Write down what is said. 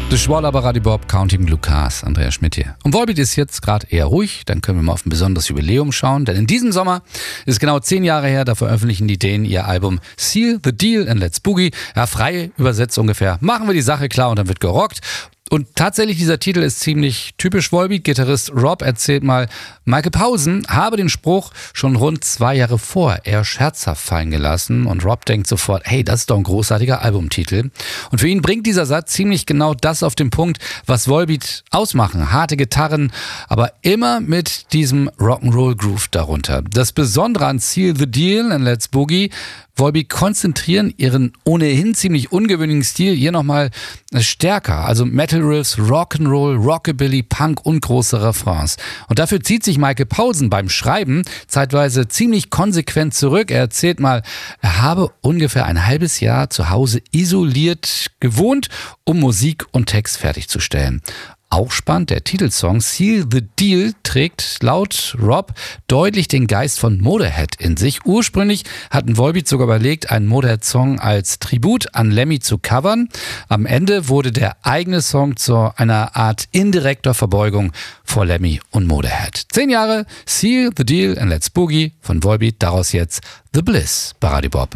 The Schwaller bei Radio Bob, Counting Blue Cars, Andreas Schmidt hier. Und Volbeat ist jetzt gerade eher ruhig, dann können wir mal auf ein besonderes Jubiläum schauen, denn in diesem Sommer ist genau 10 Jahre her, da veröffentlichen die Dänen ihr Album Seal the Deal and Let's Boogie. Ja, frei übersetzt ungefähr, machen wir die Sache klar und dann wird gerockt. Und tatsächlich, dieser Titel ist ziemlich typisch Volbeat. Gitarrist Rob erzählt mal, Michael Pausen habe den Spruch schon rund 2 Jahre vor eher scherzhaft fallen gelassen. Und Rob denkt sofort, hey, das ist doch ein großartiger Albumtitel. Und für ihn bringt dieser Satz ziemlich genau das auf den Punkt, was Volbeat ausmachen. Harte Gitarren, aber immer mit diesem Rock'n'Roll-Groove darunter. Das Besondere an Seal the Deal and Let's Boogie: Volbeat konzentrieren ihren ohnehin ziemlich ungewöhnlichen Stil hier nochmal stärker. Also Metal Riffs, Rock'n'Roll, Rockabilly, Punk und große Refrains. Und dafür zieht sich Michael Pausen beim Schreiben zeitweise ziemlich konsequent zurück. Er erzählt mal, er habe ungefähr ein halbes Jahr zu Hause isoliert gewohnt, um Musik und Text fertigzustellen. Auch spannend, der Titelsong Seal the Deal trägt laut Rob deutlich den Geist von Motorhead in sich. Ursprünglich hatten Volbeat sogar überlegt, einen Motorhead-Song als Tribut an Lemmy zu covern. Am Ende wurde der eigene Song zu einer Art indirekter Verbeugung vor Lemmy und Motorhead. 10 Jahre Seal the Deal and Let's Boogie von Volbeat, daraus jetzt The Bliss bei Radio Bob.